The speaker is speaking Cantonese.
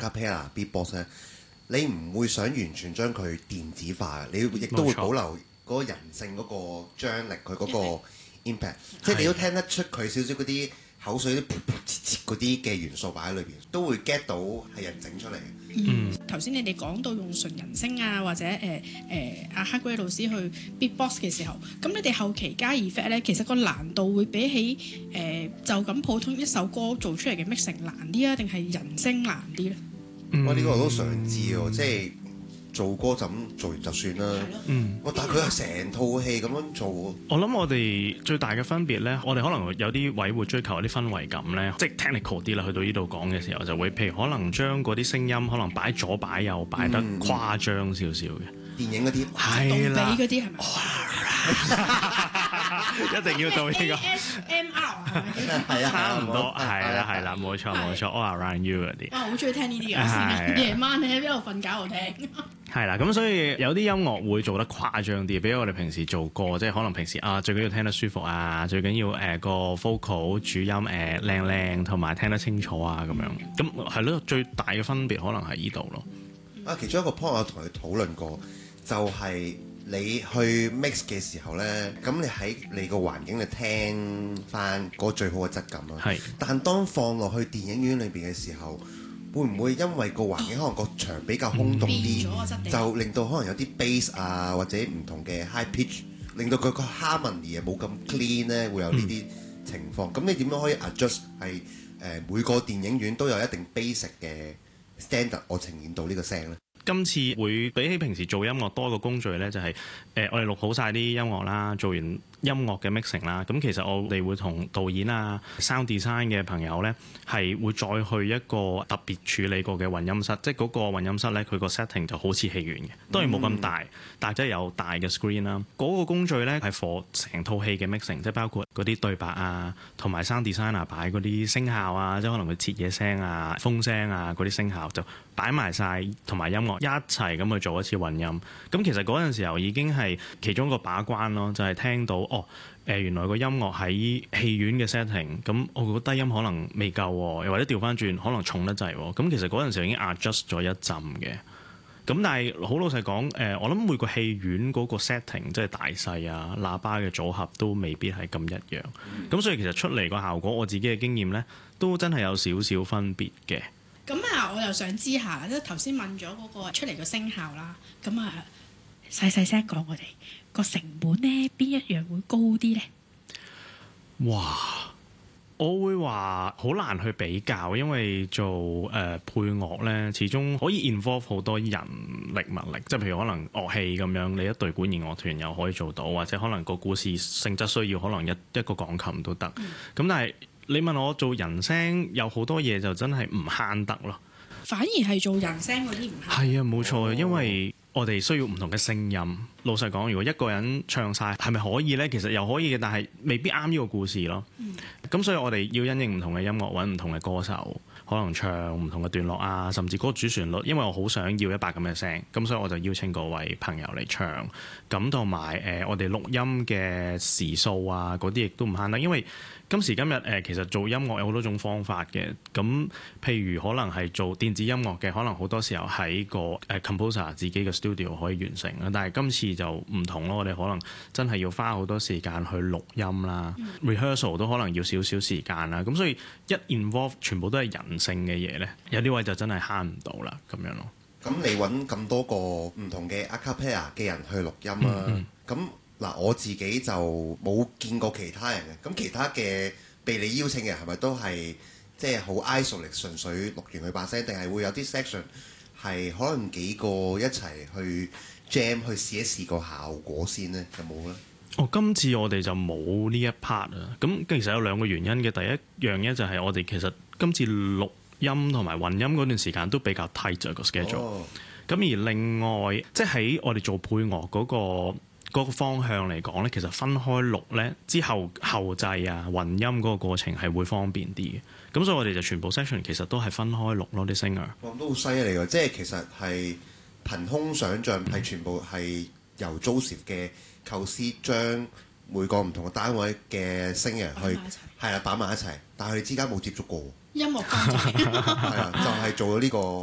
cappella beatbox 咧，你唔會想完全將佢電子化，你亦都會保留嗰個人性嗰個張力，佢嗰個 impact， 即係你都聽得出佢少少嗰啲口水啲噗噗切切嗰啲嘅元素擺喺裏邊，都會 get 到係人整出嚟嘅。 頭先你哋講到用純人聲啊，或者阿黑龜老師去 beatbox 嘅時候，咁你哋後期加 effect 咧，其實個難度會比起就咁普通一首歌做出嚟嘅 mixing 難啲啊，定係人聲難啲咧？ 哇！呢個我都想知喎，即係做歌就咁做完就算啦。但係佢係成套戲咁樣做。 我諗我哋最大嘅分別咧，我哋可能有啲位會追求啲氛圍感咧，即係 technical 啲啦。去到呢度講嘅時候，就會譬如可能將嗰啲聲音可能擺左擺右，擺得誇張少少嘅。 電影嗰啲係啦， 杜比嗰啲係咪？ 一定要做呢個 ASMR 係啊， 差唔多係啦，冇錯 all around you 嗰啲。 哇！好中意聽呢啲㗎，夜晚你喺邊度瞓覺我聽。 係啦，咁所以有啲音樂會做得誇張啲，比我哋平時做歌，即係可能平時最緊要聽得舒服啊，最緊要個 vocal 主音靚靚，同埋聽得清楚啊咁樣。咁係咯，最大嘅分別可能係呢度咯。 其中一個 point 我同佢討論過，就係你去 mix 嘅時候咧，咁你喺你個環境嚟聽翻嗰最好嘅質感啦。 係， 但當放落去電影院裏邊嘅時候，會唔會因為個環境可能個場比較空洞啲，就令到可能有啲 bass 啊或者唔同嘅 high pitch， 令到佢個 harmony 冇咁 clean 咧，會有呢啲情況。咁你點樣可以 adjust 係每個電影院都有一定 basic 嘅 standard， 我呈現到呢個聲咧？ 今次會比起平時做音樂多個工序咧，就係我哋錄好晒啲音樂啦，做完音樂嘅 mixing 啦。咁其實我哋會同導演啊、sound design 嘅朋友咧，係會再去一個特別處理過嘅混音室，即係嗰個混音室咧，佢個 setting 就好似戲院嘅，當然冇咁大，但係真係有大嘅 screen 啦。嗰個工序咧係 for 成套戲嘅 mixing，即係包括嗰啲對白啊，同埋 sound designer 擺嗰啲聲效啊，即係可能佢切嘢聲啊、風聲啊嗰啲聲效就擺埋晒，同埋音樂一齊咁去做一次混音。咁其實嗰陣時候已經係其中一個把關咯，就係聽到原來個音樂喺戲院嘅 setting， 咁我覺得低音可能未夠喎，又或者調翻轉可能重得滯喎。咁其實嗰陣時候已經 adjust 咗一陣嘅。咁但係好老實講，我諗每個戲院嗰個 setting 即係大細啊、喇叭嘅組合都未必係咁一樣。咁所以其實出嚟個效果，我自己嘅經驗呢，都真係有少少分別嘅。 咁我又想知下，即係頭先問咗嗰個出嚟個聲效啦，咁細聲講我哋個成本咧，邊一樣會高啲咧？ 哇！我會話好難去比較，因為做配樂咧，始終可以 involve 好多人力物力，即係譬如可能樂器咁樣，你一隊管弦樂團又可以做到，或者可能個故事性質需要，可能一個鋼琴都得。咁但係你問我做人聲有好多嘢就真係唔慳得咯， 反而係做人聲嗰啲唔慳。 係啊，冇錯，因為我哋需要唔同嘅聲音。老實講，如果一個人唱晒，係咪可以呢？其實又可以嘅，但係未必啱呢個故事咯。咁所以我哋要因應唔同嘅音樂，揾唔同嘅歌手，可能唱唔同嘅段落啊，甚至嗰個主旋律。因為我好想要一把咁嘅聲，咁所以我就邀請嗰位朋友嚟唱。咁同埋我哋錄音嘅時數啊，嗰啲亦都唔慳得，因為今時今日其實做音樂有好多種方法嘅。咁譬如可能係做電子音樂嘅，可能好多時候喺個composer 自己嘅 studio 可以完成啦。但係今次就唔同咯，我哋可能真係要花好多時間去錄音啦、rehearsal 都可能要少少時間啦。咁所以一 involve 全部都係人性嘅嘢咧，有啲位就真係慳唔到啦咁樣咯。 咁你揾咁多個唔同嘅 a cappella 嘅人去錄音啊？咁我自己就冇見過其他人嘅。咁其他嘅被你邀請嘅人係咪都係即係好 isolate 純粹錄完佢把聲，定係會有啲 section 係可能幾個一齊去 jam 去試一試個效果先呢？有冇呢？ 今次我哋就冇呢一 part 啊。咁其實有兩個原因嘅。第一樣嘢就係我哋其實今次錄音同埋混音嗰段時間都比較 tight 個 schedule。咁而另外，即係喺我哋做配樂嗰個方向嚟講咧，其實分開錄咧之後後製啊、混音嗰個過程係會方便啲嘅。咁所以我哋就全部 section 其實都係分開錄咯，啲 singer。 咁都好犀利喎！即係其實係憑空想像，係全部係由 Joseph 嘅構思將每個唔同嘅單位嘅 singer 去係啦擺埋一齊，但係佢哋之間冇接觸過。 音樂監製係啊，就係做咗呢個